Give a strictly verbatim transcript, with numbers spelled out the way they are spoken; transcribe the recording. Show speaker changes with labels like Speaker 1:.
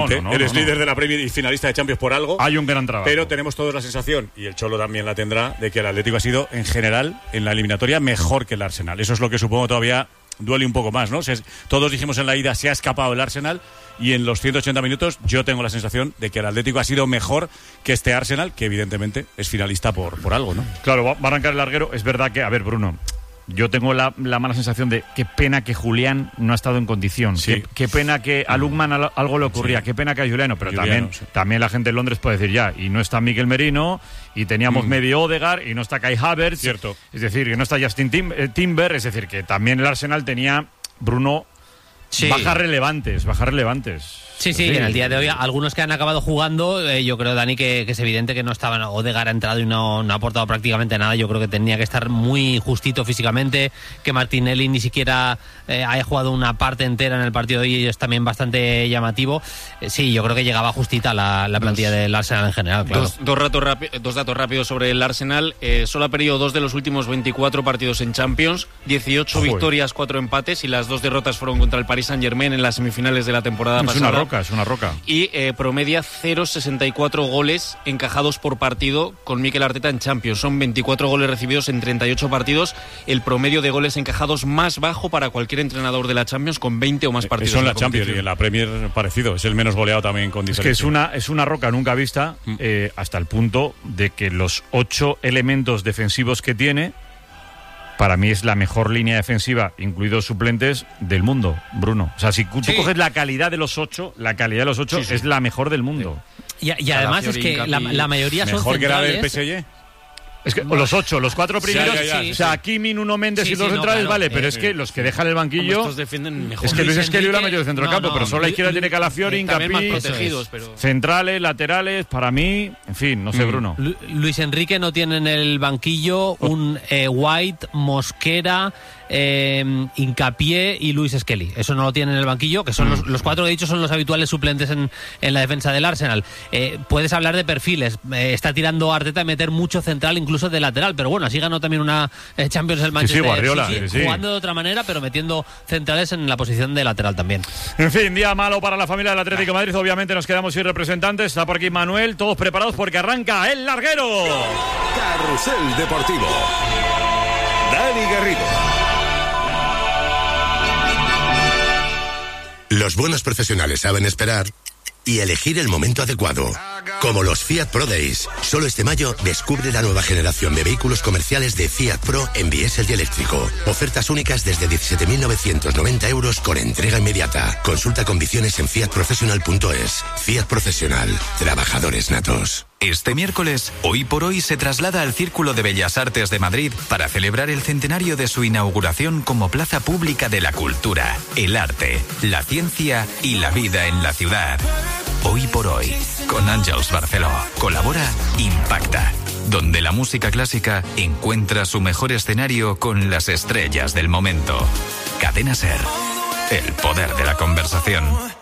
Speaker 1: evidente.
Speaker 2: no, no,
Speaker 1: Eres
Speaker 2: no,
Speaker 1: líder
Speaker 2: no.
Speaker 1: de la Premier y finalista de Champions por algo.
Speaker 2: Hay un gran trabajo.
Speaker 1: Pero tenemos todos la sensación, y el Cholo también la tendrá, de que el Atlético ha sido, en general, en la eliminatoria, mejor que el Arsenal. Eso es lo que supongo todavía duele un poco más, ¿no? Se, todos dijimos en la ida, se ha escapado el Arsenal, y en los ciento ochenta minutos yo tengo la sensación de que el Atlético ha sido mejor que este Arsenal, que evidentemente es finalista por, por algo, ¿no?
Speaker 2: Claro, va a arrancar el larguero. Es verdad que, a ver, Bruno, yo tengo la, la mala sensación de qué pena que Julián no ha estado en condición.
Speaker 1: Sí.
Speaker 2: Qué, qué pena que a Lukman al- algo le ocurría.
Speaker 1: Sí.
Speaker 2: Qué pena que a Juliano. Pero
Speaker 1: Juliano,
Speaker 2: también,
Speaker 1: sí.
Speaker 2: también la gente en Londres puede decir ya, y no está Miguel Merino, y teníamos
Speaker 1: Mm.
Speaker 2: medio Odegaard, y no está Kai Havertz.
Speaker 1: Cierto.
Speaker 2: Es decir, que no está Justin Tim- eh, Timber. Es decir, que también el Arsenal tenía, Bruno,
Speaker 3: Sí.
Speaker 2: bajas relevantes, bajas relevantes.
Speaker 3: Sí, sí, que en el día de hoy algunos que han acabado jugando, eh, yo creo, Dani, que, que es evidente que no estaban. Odegaard ha entrado y no, no ha aportado prácticamente nada. Yo creo que tenía que estar muy justito físicamente, que Martinelli ni siquiera eh, haya jugado una parte entera en el partido de hoy, y es también bastante llamativo. Eh, sí, yo creo que llegaba justita la, la plantilla del Arsenal en general, claro.
Speaker 4: Dos, dos, ratos rapi- dos datos rápidos sobre el Arsenal. Eh, solo ha perdido dos de los últimos veinticuatro partidos en Champions, dieciocho
Speaker 2: Joder.
Speaker 4: victorias, cuatro empates, y las dos derrotas fueron contra el Paris Saint-Germain en las semifinales de la temporada
Speaker 2: Es
Speaker 4: pasada.
Speaker 2: una roca, es una roca.
Speaker 4: Y eh, promedia cero coma sesenta y cuatro goles encajados por partido con Mikel Arteta en Champions. Son veinticuatro goles recibidos en treinta y ocho partidos, el promedio de goles encajados más bajo para cualquier entrenador de la Champions, con veinte o más partidos.
Speaker 1: Eso en la
Speaker 4: la
Speaker 1: Champions, y
Speaker 4: competición.
Speaker 1: en la Premier parecido. Es el menos goleado también con
Speaker 2: Es
Speaker 1: diferencia.
Speaker 2: que es una, es una roca nunca vista,
Speaker 1: Mm.
Speaker 2: eh, hasta el punto de que los ocho elementos defensivos que tiene, para mí es la mejor línea defensiva, incluidos suplentes, del mundo, Bruno. O sea, si tú
Speaker 3: Sí.
Speaker 2: coges la calidad de los ocho, la calidad de los ocho
Speaker 4: Sí, sí.
Speaker 2: es la mejor del mundo.
Speaker 3: Y, y además es que la, la mayoría son
Speaker 1: Mejor que la del
Speaker 3: centrales.
Speaker 1: P S G.
Speaker 2: Es que los ocho, los cuatro primeros,
Speaker 1: ya, ya,
Speaker 3: sí,
Speaker 2: o sea,
Speaker 3: sí.
Speaker 2: Kimi, Nuno Méndez
Speaker 3: Sí,
Speaker 2: y dos
Speaker 3: sí, no,
Speaker 2: centrales,
Speaker 3: claro,
Speaker 2: vale, pero
Speaker 3: eh,
Speaker 2: es que los que dejan el
Speaker 4: Como
Speaker 2: banquillo...
Speaker 4: estos defienden mejor.
Speaker 2: Es que Luis
Speaker 3: Luis
Speaker 2: Esquelio lo ha
Speaker 3: Enrique-
Speaker 2: metido de centro del
Speaker 3: no,
Speaker 2: campo,
Speaker 3: no,
Speaker 2: pero solo a la izquierda
Speaker 3: Lu-
Speaker 2: tiene Calafiori,
Speaker 4: También más
Speaker 2: Hincapié,
Speaker 4: protegidos, pero...
Speaker 2: centrales, laterales, para mí, en fin, no sé, Bruno.
Speaker 3: Lu- Luis Enrique no tiene en el banquillo un eh, White, Mosquera, eh, Hincapié y Luis Skelly. Eso no lo tiene en el banquillo, que son los, los cuatro que he dicho son los habituales suplentes en, en la defensa del Arsenal. Eh, puedes hablar de perfiles. Eh, está tirando Arteta a meter mucho central, incluso de lateral, pero bueno, así ganó también una eh, Champions el Manchester
Speaker 2: sí, Guardiola,
Speaker 3: City,
Speaker 2: sí, sí.
Speaker 3: jugando de otra manera, pero metiendo centrales en la posición de lateral también.
Speaker 2: En fin, día malo para la familia del Atlético de Madrid. Obviamente nos quedamos sin representantes. Está por aquí Manuel, todos preparados porque arranca el larguero.
Speaker 5: Carrusel Deportivo. Dani Garrido.
Speaker 6: Los buenos profesionales saben esperar y elegir el momento adecuado. Como los Fiat Pro Days. Solo este mayo descubre la nueva generación de vehículos comerciales de Fiat Pro en diésel y eléctrico. Ofertas únicas desde diecisiete mil novecientos noventa euros con entrega inmediata. Consulta condiciones en fiat professional punto es. Fiat Profesional. Trabajadores natos.
Speaker 7: Este miércoles, Hoy por Hoy se traslada al Círculo de Bellas Artes de Madrid para celebrar el centenario de su inauguración como plaza pública de la cultura, el arte, la ciencia y la vida en la ciudad. Hoy por Hoy, con Àngels Barceló. Colabora Impacta, donde la música clásica encuentra su mejor escenario con las estrellas del momento. Cadena SER, el poder de la conversación.